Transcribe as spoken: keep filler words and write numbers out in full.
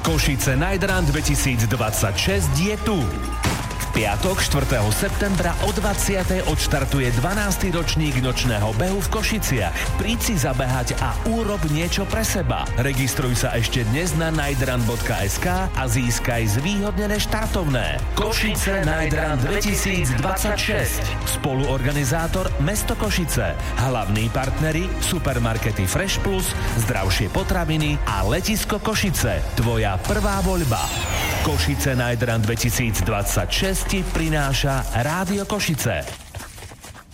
Košice Night Run dvetisícdvadsaťšesť je tu. V piatok štvrtého septembra o dvadsiatej odštartuje dvanásty ročník nočného behu v Košiciach. Príď si zabehať a urob niečo pre seba. Registruj sa ešte dnes na nightrun bodka es ká a získaj zvýhodnené štartovné. Košice Night Run dvetisícdvadsaťšesť. Spoluorganizátor Mesto Košice. Hlavní partneri supermarkety Fresh Plus, zdravšie potraviny a letisko Košice. Tvoja prvá voľba. Košice Night Run dvetisícdvadsaťšesť ti prináša Rádio Košice.